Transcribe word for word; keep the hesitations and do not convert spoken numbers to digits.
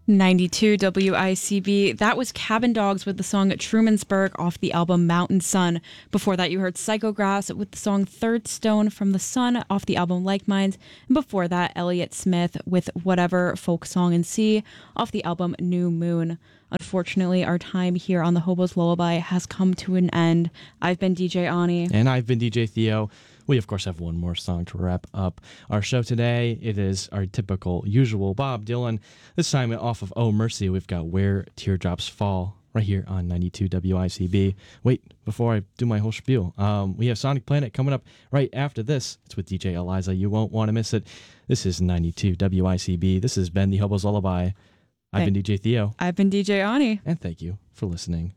ninety-two W I C B. That was Cabin Dogs with the song Trumansburg off the album Mountain Sun. Before that, you heard Psychograss with the song Third Stone from the Sun off the album Like Minds. And before that, Elliott Smith with Whatever Folk Song in C off the album New Moon. Unfortunately, our time here on the Hobo's Lullaby has come to an end. I've been D J Ani. And I've been D J Theo. We, of course, have one more song to wrap up our show today. It is our typical, usual Bob Dylan. This time off of Oh Mercy, we've got Where Teardrops Fall right here on ninety-two W I C B. Wait, before I do my whole spiel, um, we have Sonic Planet coming up right after this. It's with D J Eliza. You won't want to miss it. This is ninety-two W I C B. This has been the Hobo's Lullaby. I've been D J Theo. I've been D J Ani. And thank you for listening.